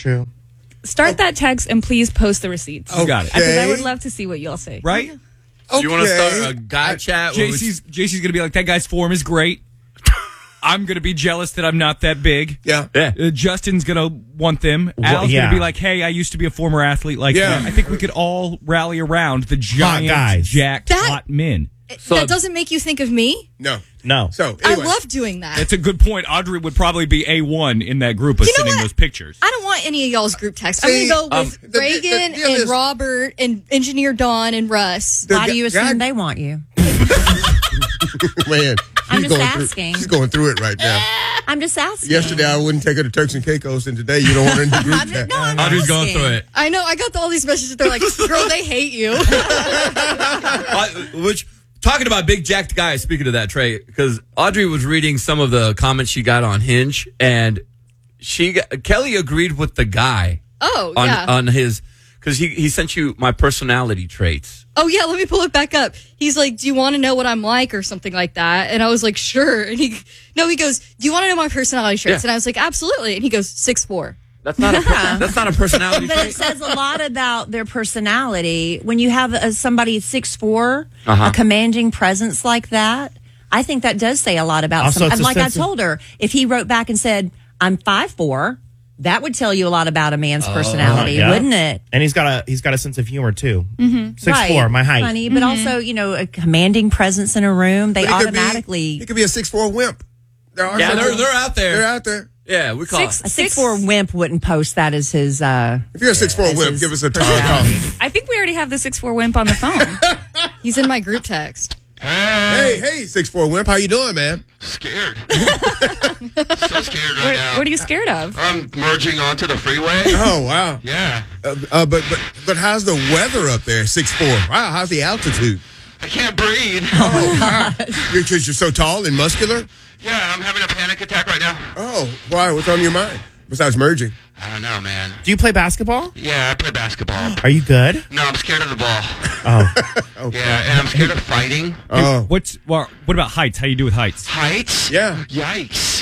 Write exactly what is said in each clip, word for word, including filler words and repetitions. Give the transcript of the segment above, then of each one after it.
true. Start oh. that text and please post the receipts. Okay. Got it. Because I would love to see what y'all say. Right? Okay. You want to start a guy I, chat? J C's, J C's going to be like, that guy's form is great. I'm going to be jealous that I'm not that big. Yeah. yeah. Uh, Justin's going to want them. Well, Al's yeah. going to be like, hey, I used to be a former athlete like yeah. that. I think we could all rally around the giant, guys. jacked, that, hot men. So, that doesn't make you think of me? No. No. So anyway. I love doing that. That's a good point. Audrey would probably be A one in that group of you know sending what? those pictures. I don't want any of y'all's group texts. I'm going to go with um, Reagan the, the, the and is, Robert and Engineer Don and Russ. Why do you assume God, they want you? Man. I'm just going asking. Through, she's going through it right now. I'm just asking. Yesterday, I wouldn't take her to Turks and Caicos, and today you don't want her in the group chat. No, I'm Audrey's going through it. I know. I got all these messages. They're like, girl, they hate you. uh, which, talking about big jacked guys, speaking of that, Trey, because Audrey was reading some of the comments she got on Hinge, and she got, Kelly agreed with the guy. Oh, on, yeah. On his, because he, he sent you my personality traits. Oh, yeah, let me pull it back up. He's like, do you want to know what I'm like or something like that? And I was like, sure. And he, no, he goes, do you want to know my personality traits? Yeah. And I was like, absolutely. And he goes, six four. That's not a that's not a personality but trait. It says a lot about their personality. When you have a, somebody six four, uh-huh. a commanding presence like that, I think that does say a lot about also, some. Like I of- told her, if he wrote back and said, I'm five four, that would tell you a lot about a man's Oh, personality, yeah. wouldn't it? And he's got a he's got a sense of humor too. Mm-hmm. Six right. four, my height. Funny, but mm-hmm. also, you know, a commanding presence in a room. They it automatically. Could be, it could be a six four wimp. There are yeah, they're, they're out there. They're out there. Yeah, we call six, it. A six four wimp wouldn't post that as his. Uh, if you're a six four wimp, give us a call. I think we already have the six four wimp on the phone. He's in my group text. Hey, hey, six four wimp, how you doing, man? Scared. so scared right what, now. What are you scared of? I'm merging onto the freeway. Oh, wow. Yeah. Uh, uh, but but but how's the weather up there, six four? Wow, how's the altitude? I can't breathe. Oh, wow. Because you're so tall and muscular? Yeah, I'm having a panic attack right now. Oh, why? What's on your mind? Besides merging? I don't know, man. Do you play basketball? Yeah, I play basketball. Are you good? No, I'm scared of the ball. Oh. Okay. Yeah, and I'm scared of fighting. Oh. What's well, what about heights? How you do with heights? Heights? Yeah. Yikes.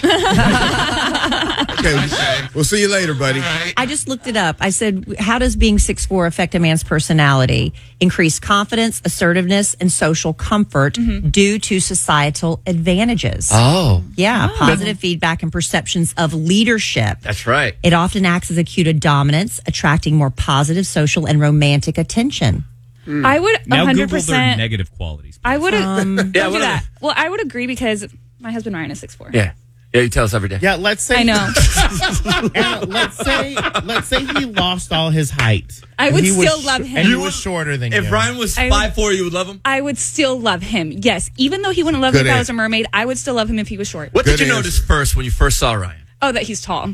Okay, we'll see you later, buddy. Right. I just looked it up. I said, how does being six four affect a man's personality? Increased confidence, assertiveness, and social comfort mm-hmm. due to societal advantages. Oh. Yeah, oh. Positive feedback and perceptions of leadership. That's right. It often acts as a cue to dominance, attracting more positive social and romantic attention. Mm. I would now one hundred Google percent their negative qualities. I would um, don't yeah, do that. Well, I would agree because my husband Ryan is six four. Yeah. Yeah, you tell us every day. Yeah, let's say I know. and let's say let's say he lost all his height. I would he still sh- love him. And he You was would- shorter than If you. Ryan was I five four, you would love him? I would still love him. Yes, even though he wouldn't love Good me if I answer. was a mermaid, I would still love him if he was short. What Good did you answer. notice first when you first saw Ryan? Oh, that he's tall.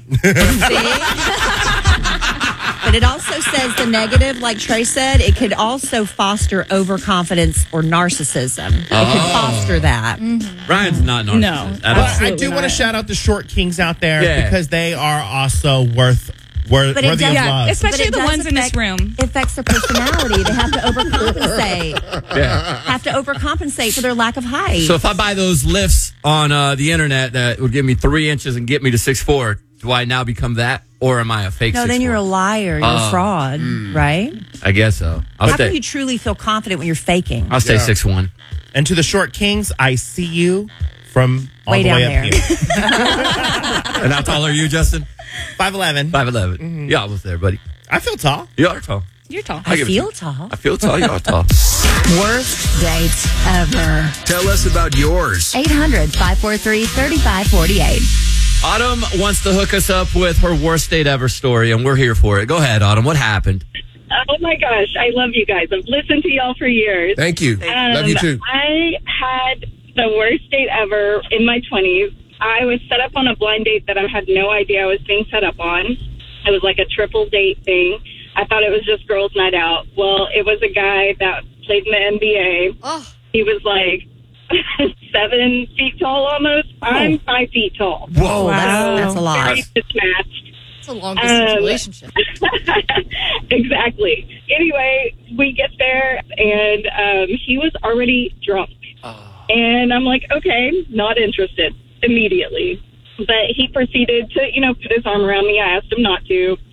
But it also says the negative, like Trey said, it could also foster overconfidence or narcissism. It Oh. could foster that. Mm-hmm. Ryan's not narcissist. No. At But all. I Absolutely do want to not. shout out the short kings out there Yeah. because they are also worth worth But it worthy does- of Yeah, love. especially But it the does ones in this affect- room. It affects their personality. They have to overcompensate. Yeah. Have to overcompensate for their lack of height. So if I buy those lifts on uh, the internet that would give me three inches and get me to six four, do I now become that? Or am I a fake no, six then four? you're a liar. You're Oh. a fraud, right? I guess so. I'll How stay. can you truly feel confident when you're faking? I'll stay Yeah. six one. And to the short kings, I see you from all Way the down way there. up here. And how tall are you, Justin? five eleven. five eleven. You're almost there, buddy. I feel tall. You are tall. You're tall. I give it feel to tall. I feel tall. You are tall. Worst dates ever. Tell us about yours. eight hundred, five four three, three five four eight. Autumn wants to hook us up with her worst date ever story, and we're here for it. Go ahead, Autumn. What happened? Oh, my gosh. I love you guys. I've listened to y'all for years. Thank you. Um, Love you too. I had the worst date ever in my twenties. I was set up on a blind date that I had no idea I was being set up on. It was like a triple date thing. I thought it was just girls' night out. Well, it was a guy that played in the N B A. Oh. He was like seven feet tall almost. I'm five feet tall. Whoa, that's, that's a lot. Very mismatched. It's a long distance Um, relationship. Exactly. Anyway, we get there, and um, he was already drunk. And I'm like, okay, not interested immediately. But he proceeded to, you know, put his arm around me. I asked him not to.